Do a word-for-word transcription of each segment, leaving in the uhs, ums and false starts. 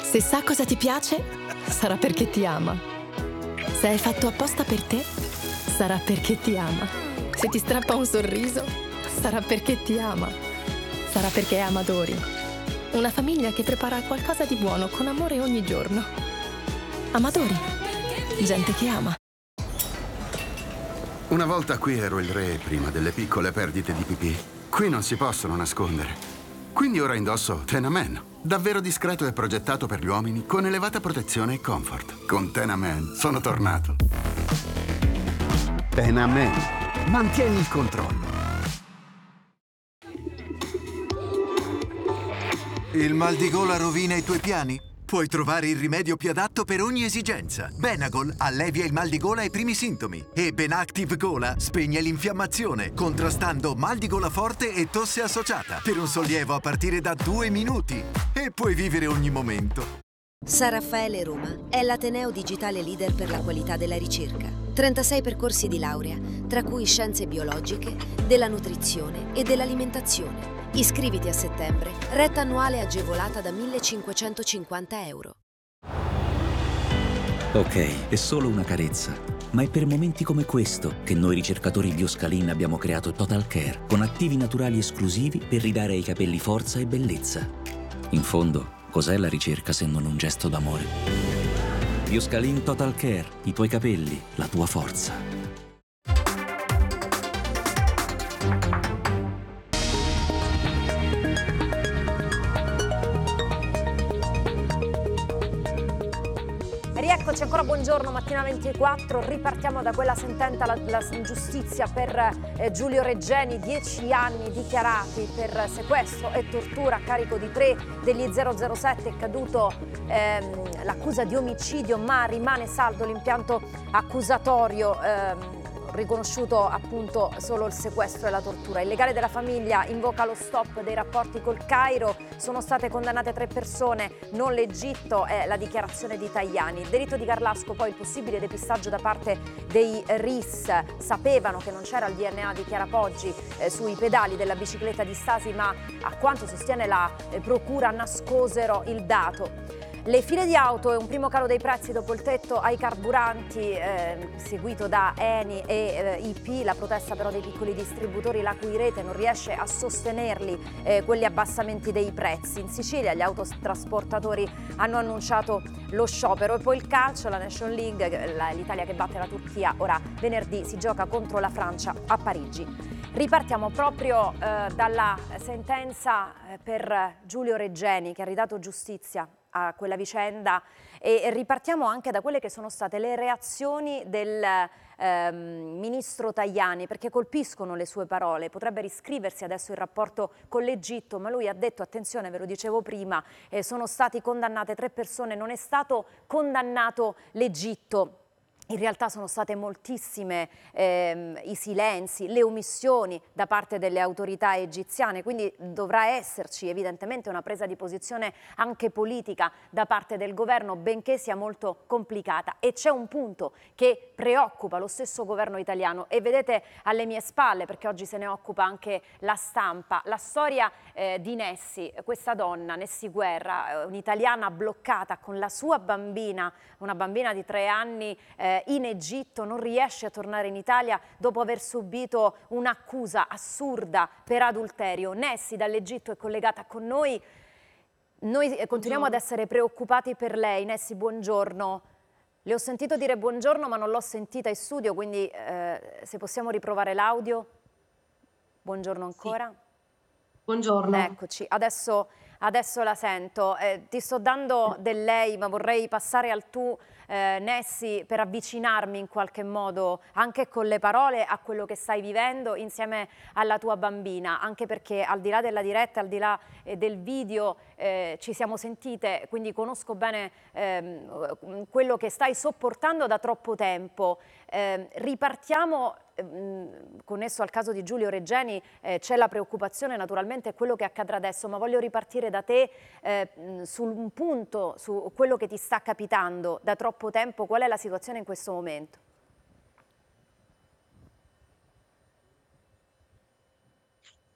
Se sa cosa ti piace, sarà perché ti ama. Se è fatto apposta per te, sarà perché ti ama. Se ti strappa un sorriso, sarà perché ti ama. Sarà perché è Amadori. Una famiglia che prepara qualcosa di buono con amore ogni giorno. Amadori. Gente che ama. Una volta qui ero il re prima delle piccole perdite di pipì. Qui non si possono nascondere. Quindi ora indosso Tenaman. Davvero discreto e progettato per gli uomini, con elevata protezione e comfort. Con Tenaman sono tornato. Tenaman. Mantieni il controllo. Il mal di gola rovina i tuoi piani? Puoi trovare il rimedio più adatto per ogni esigenza. Benagol allevia il mal di gola ai primi sintomi e Benactive Gola spegne l'infiammazione, contrastando mal di gola forte e tosse associata per un sollievo a partire da due minuti. E puoi vivere ogni momento. San Raffaele Roma è l'ateneo digitale leader per la qualità della ricerca. trentasei percorsi di laurea, tra cui scienze biologiche, della nutrizione e dell'alimentazione. Iscriviti a settembre, retta annuale agevolata da millecinquecentocinquanta euro. Ok, è solo una carezza, ma è per momenti come questo che noi ricercatori Bioscalin abbiamo creato Total Care, con attivi naturali esclusivi per ridare ai capelli forza e bellezza. In fondo, cos'è la ricerca se non un gesto d'amore? Bioscalin Total Care, i tuoi capelli, la tua forza. Eccoci ancora, buongiorno, mattina ventiquattro, ripartiamo da quella sentenza, la, la giustizia per eh, Giulio Regeni, dieci anni dichiarati per sequestro e tortura a carico di tre degli zero zero sette, è caduto ehm, l'accusa di omicidio, ma rimane saldo l'impianto accusatorio, ehm, riconosciuto appunto solo il sequestro e la tortura. Il legale della famiglia invoca lo stop dei rapporti col Cairo, sono state condannate tre persone, non l'Egitto, è la dichiarazione di Tajani. Il delitto di Carlasco, poi il possibile depistaggio da parte dei R I S, sapevano che non c'era il D N A di Chiara Poggi eh, sui pedali della bicicletta di Stasi, ma a quanto sostiene la eh, procura nascosero il dato. Le file di auto e un primo calo dei prezzi dopo il tetto ai carburanti, eh, seguito da Eni e eh, I P, la protesta però dei piccoli distributori la cui rete non riesce a sostenerli eh, quegli abbassamenti dei prezzi. In Sicilia gli autotrasportatori hanno annunciato lo sciopero. E poi il calcio, la Nation League, l'Italia che batte la Turchia, ora venerdì si gioca contro la Francia a Parigi. Ripartiamo proprio eh, dalla sentenza per Giulio Regeni, che ha ridato giustizia a quella vicenda, e ripartiamo anche da quelle che sono state le reazioni del ehm, ministro Tajani, perché colpiscono le sue parole. Potrebbe riscriversi adesso il rapporto con l'Egitto, ma lui ha detto, attenzione, ve lo dicevo prima, eh, sono state condannate tre persone, non è stato condannato l'Egitto. In realtà sono state moltissime ehm, i silenzi, le omissioni da parte delle autorità egiziane, quindi dovrà esserci evidentemente una presa di posizione anche politica da parte del governo, benché sia molto complicata. E c'è un punto che preoccupa lo stesso governo italiano, e vedete alle mie spalle, perché oggi se ne occupa anche la stampa, la storia eh, di Nessi, questa donna, Nessi Guerra, un'italiana bloccata con la sua bambina, una bambina di tre anni, eh, in Egitto, non riesce a tornare in Italia dopo aver subito un'accusa assurda per adulterio. Nessi dall'Egitto è collegata con noi. Noi continuiamo buongiorno. ad essere preoccupati per lei. Nessi, buongiorno. Le ho sentito dire buongiorno, ma non l'ho sentita in studio, quindi eh, se possiamo riprovare l'audio. Buongiorno ancora. Sì. Buongiorno. Eccoci, adesso, adesso la sento. Eh, ti sto dando del lei, ma vorrei passare al tu. Eh, Nessi, per avvicinarmi in qualche modo anche con le parole a quello che stai vivendo insieme alla tua bambina, anche perché al di là della diretta, al di là eh, del video eh, ci siamo sentite, quindi conosco bene ehm, quello che stai sopportando da troppo tempo. Eh, ripartiamo ehm, connesso al caso di Giulio Regeni, eh, c'è la preoccupazione naturalmente quello che accadrà adesso, ma voglio ripartire da te eh, su un punto, su quello che ti sta capitando da troppo tempo. Qual è la situazione in questo momento?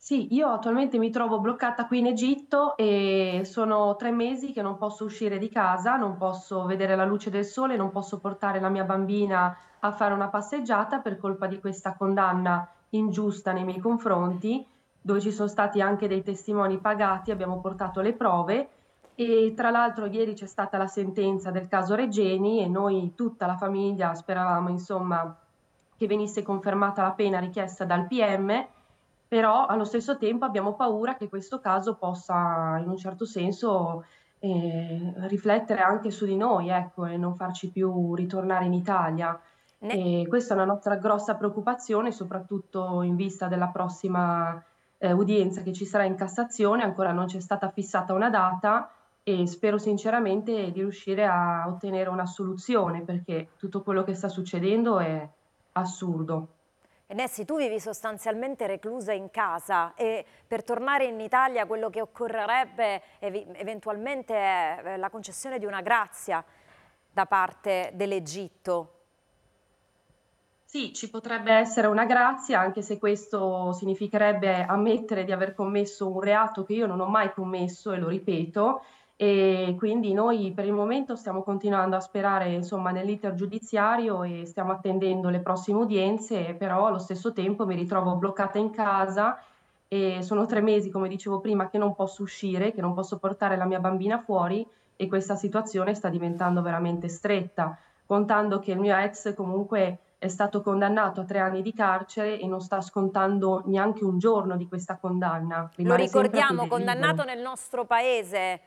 Sì, io attualmente mi trovo bloccata qui in Egitto e sono tre mesi che non posso uscire di casa, non posso vedere la luce del sole, non posso portare la mia bambina a fare una passeggiata per colpa di questa condanna ingiusta nei miei confronti, dove ci sono stati anche dei testimoni pagati, abbiamo portato le prove e tra l'altro ieri c'è stata la sentenza del caso Regeni e noi, tutta la famiglia, speravamo insomma che venisse confermata la pena richiesta dal P M, però allo stesso tempo abbiamo paura che questo caso possa in un certo senso eh, riflettere anche su di noi, ecco, e non farci più ritornare in Italia. Ne- E questa è una nostra grossa preoccupazione, soprattutto in vista della prossima eh, udienza che ci sarà in Cassazione. Ancora non c'è stata fissata una data e spero sinceramente di riuscire a ottenere una soluzione perché tutto quello che sta succedendo è assurdo. Nessi, tu vivi sostanzialmente reclusa in casa e per tornare in Italia quello che occorrerebbe ev- eventualmente è eh, la concessione di una grazia da parte dell'Egitto. Sì, ci potrebbe essere una grazia, anche se questo significherebbe ammettere di aver commesso un reato che io non ho mai commesso, e lo ripeto, e quindi noi per il momento stiamo continuando a sperare, insomma, nell'iter giudiziario e stiamo attendendo le prossime udienze, però allo stesso tempo mi ritrovo bloccata in casa e sono tre mesi, come dicevo prima, che non posso uscire, che non posso portare la mia bambina fuori e questa situazione sta diventando veramente stretta, contando che il mio ex comunque è stato condannato a tre anni di carcere e non sta scontando neanche un giorno di questa condanna, Lo rimane sempre a ricordiamo, piede libero. condannato nel nostro paese,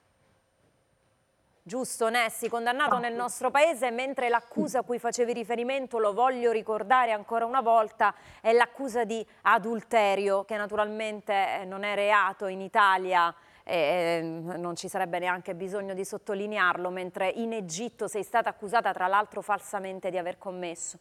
giusto Nessi, condannato nel nostro paese, mentre l'accusa a cui facevi riferimento, lo voglio ricordare ancora una volta, è l'accusa di adulterio, che naturalmente non è reato in Italia, e non ci sarebbe neanche bisogno di sottolinearlo, mentre in Egitto sei stata accusata tra l'altro falsamente di aver commesso.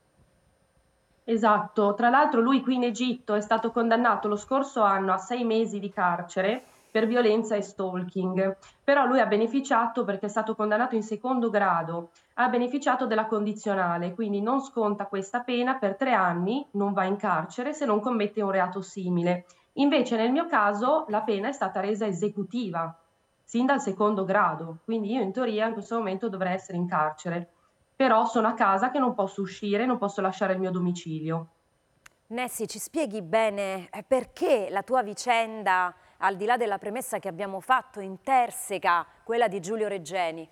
Esatto, tra l'altro lui qui in Egitto è stato condannato lo scorso anno a sei mesi di carcere per violenza e stalking, però lui ha beneficiato perché è stato condannato in secondo grado, ha beneficiato della condizionale, quindi non sconta questa pena per tre anni, non va in carcere se non commette un reato simile. Invece nel mio caso la pena è stata resa esecutiva, sin dal secondo grado, quindi io in teoria in questo momento dovrei essere in carcere, però sono a casa che non posso uscire, non posso lasciare il mio domicilio. Nessi, ci spieghi bene perché la tua vicenda, al di là della premessa che abbiamo fatto, interseca quella di Giulio Regeni?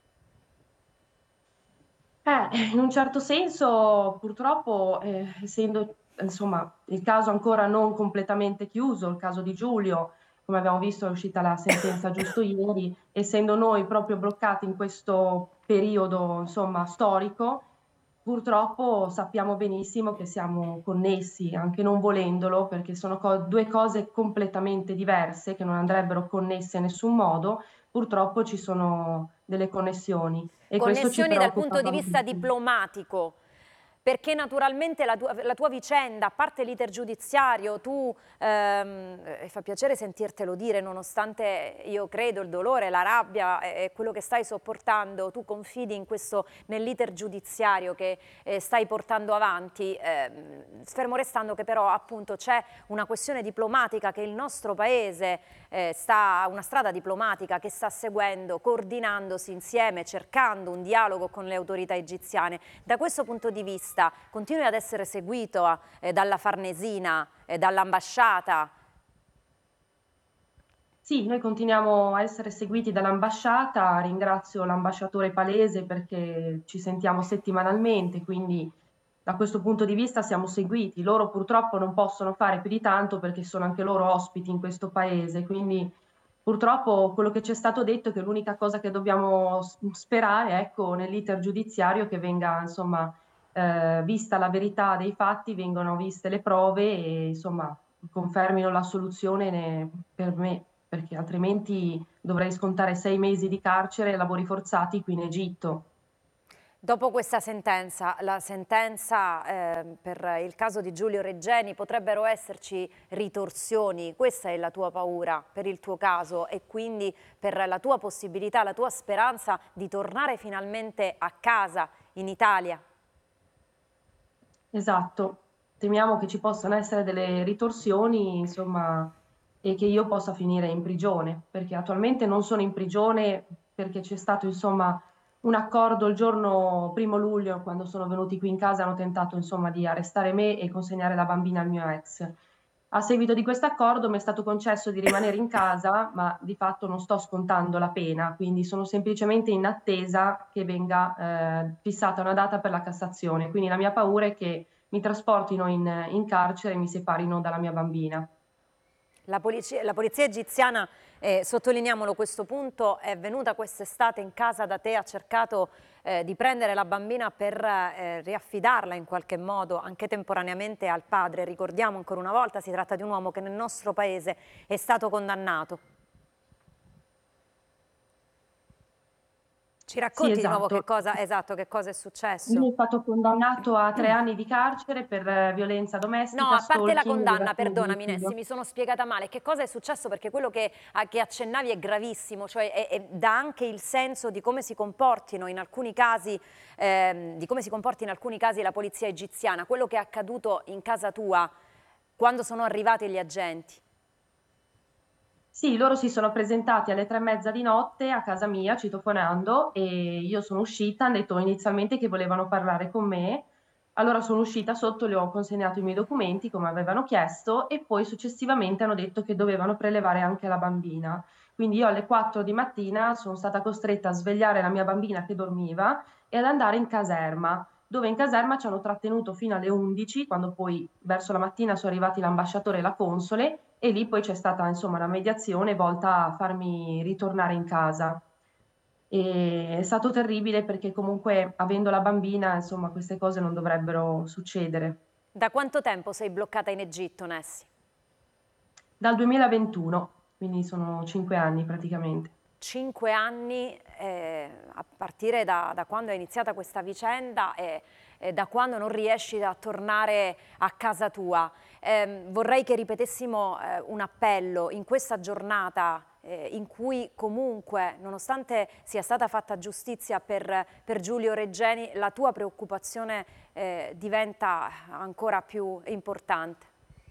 Eh, in un certo senso, purtroppo, eh, essendo insomma il caso ancora non completamente chiuso, il caso di Giulio, come abbiamo visto è uscita la sentenza giusto ieri, essendo noi proprio bloccati in questo periodo insomma storico, purtroppo sappiamo benissimo che siamo connessi, anche non volendolo, perché sono co- due cose completamente diverse che non andrebbero connesse in nessun modo, purtroppo ci sono delle connessioni e questo ci Connessioni dal preoccupa punto di vista tantissimo. diplomatico, perché naturalmente la tua, la tua vicenda, a parte l'iter giudiziario, tu, ehm, e fa piacere sentirtelo dire, nonostante io credo il dolore, la rabbia e quello che stai sopportando, tu confidi in questo, nell'iter giudiziario che eh, stai portando avanti, eh, fermo restando che però appunto c'è una questione diplomatica che il nostro paese eh, sta, una strada diplomatica che sta seguendo, coordinandosi insieme, cercando un dialogo con le autorità egiziane. Da questo punto di vista continui ad essere seguito eh, dalla Farnesina, eh, dall'ambasciata? Sì, noi continuiamo a essere seguiti dall'ambasciata, ringrazio l'ambasciatore Palese perché ci sentiamo settimanalmente, quindi da questo punto di vista siamo seguiti. Loro purtroppo non possono fare più di tanto perché sono anche loro ospiti in questo paese, quindi purtroppo quello che ci è stato detto è che l'unica cosa che dobbiamo sperare, ecco, nell'iter giudiziario che venga, insomma, eh, vista la verità dei fatti, vengano viste le prove e, insomma, confermino la soluzione ne- per me, perché altrimenti dovrei scontare sei mesi di carcere e lavori forzati qui in Egitto. Dopo questa sentenza, la sentenza eh, per il caso di Giulio Regeni, potrebbero esserci ritorsioni, questa è la tua paura per il tuo caso e quindi per la tua possibilità, la tua speranza di tornare finalmente a casa in Italia? Esatto. temiamo che ci possano essere delle ritorsioni, insomma, e che io possa finire in prigione, perché attualmente non sono in prigione perché c'è stato, insomma, un accordo il giorno primo luglio, quando sono venuti qui in casa, hanno tentato, insomma, di arrestare me e consegnare la bambina al mio ex. A seguito di questo accordo mi è stato concesso di rimanere in casa, ma di fatto non sto scontando la pena, quindi sono semplicemente in attesa che venga eh, fissata una data per la Cassazione. Quindi la mia paura è che mi trasportino in, in carcere e mi separino dalla mia bambina. La polizia, la polizia egiziana, eh, sottolineiamolo questo punto, è venuta quest'estate in casa da te, ha cercato eh, di prendere la bambina per eh, riaffidarla in qualche modo, anche temporaneamente, al padre. Ricordiamo ancora una volta, si tratta di un uomo che nel nostro paese è stato condannato. Ci racconti Sì, di nuovo esatto. che cosa, esatto, che cosa è successo? Lui è stato condannato a tre anni di carcere per eh, violenza domestica, No, a parte la stalking, condanna, violazione di perdonami domicilio. Nessi, mi sono spiegata male. Che cosa è successo? Perché quello che, a, che accennavi è gravissimo, cioè è, è, dà anche il senso di come si comportino in alcuni casi, ehm, di come si comporti in alcuni casi la polizia egiziana. Quello che è accaduto in casa tua quando sono arrivati gli agenti. Sì, loro si sono presentati alle tre e mezza di notte a casa mia, citofonando, e io sono uscita, hanno detto inizialmente che volevano parlare con me, allora sono uscita sotto, le ho consegnato i miei documenti come avevano chiesto e poi successivamente hanno detto che dovevano prelevare anche la bambina. Quindi io alle quattro di mattina sono stata costretta a svegliare la mia bambina che dormiva e ad andare in caserma, dove in caserma ci hanno trattenuto fino alle undici, quando poi verso la mattina sono arrivati l'ambasciatore e la console, e lì poi c'è stata, insomma, una mediazione volta a farmi ritornare in casa. E è stato terribile perché comunque, avendo la bambina, insomma, queste cose non dovrebbero succedere. Da quanto tempo sei bloccata in Egitto, Nessi? Dal duemilaventuno, quindi sono cinque anni praticamente. Cinque anni eh, a partire da, da quando è iniziata questa vicenda e, e da quando non riesci a tornare a casa tua. Eh, vorrei che ripetessimo eh, un appello in questa giornata eh, in cui comunque, nonostante sia stata fatta giustizia per, per Giulio Regeni, la tua preoccupazione eh, diventa ancora più importante.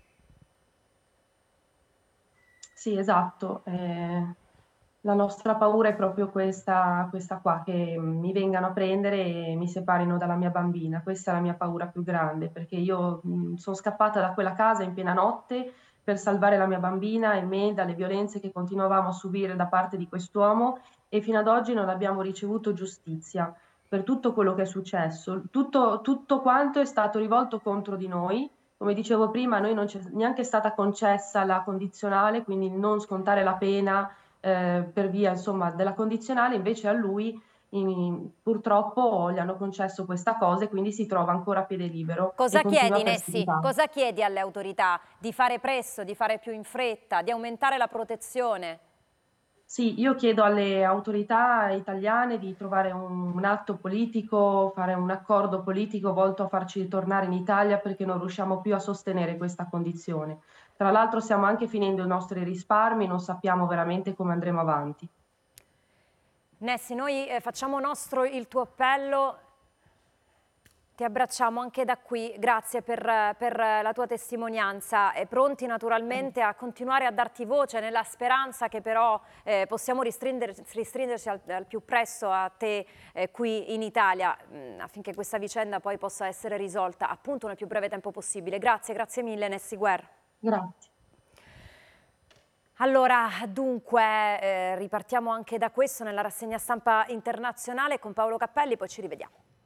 Sì, esatto. Eh... La nostra paura è proprio questa, questa qua, che mi vengano a prendere e mi separino dalla mia bambina. Questa è la mia paura più grande, perché io mh, sono scappata da quella casa in piena notte per salvare la mia bambina e me dalle violenze che continuavamo a subire da parte di quest'uomo e fino ad oggi non abbiamo ricevuto giustizia per tutto quello che è successo. Tutto, tutto quanto è stato rivolto contro di noi. Come dicevo prima, a noi non c'è neanche stata concessa la condizionale, quindi non scontare la pena eh, per via, insomma, della condizionale, invece a lui in, purtroppo gli hanno concesso questa cosa e quindi si trova ancora a piede libero. Cosa e continua chiedi, a Nessi? perseguitare. Cosa chiedi alle autorità? Di fare presto, di fare più in fretta, di aumentare la protezione? Sì, io chiedo alle autorità italiane di trovare un, un atto politico, fare un accordo politico volto a farci ritornare in Italia perché non riusciamo più a sostenere questa condizione. Tra l'altro stiamo anche finendo i nostri risparmi, non sappiamo veramente come andremo avanti. Nessi, noi eh, facciamo nostro il tuo appello, ti abbracciamo anche da qui, grazie per, per la tua testimonianza e pronti naturalmente a continuare a darti voce nella speranza che però eh, possiamo ristringerci, ristringerci al, al più presto a te eh, qui in Italia mh, affinché questa vicenda poi possa essere risolta appunto nel più breve tempo possibile. Grazie, grazie mille Nessi Guerra. Grazie. Allora, dunque, eh, ripartiamo anche da questo nella rassegna stampa internazionale con Paolo Cappelli, poi ci rivediamo.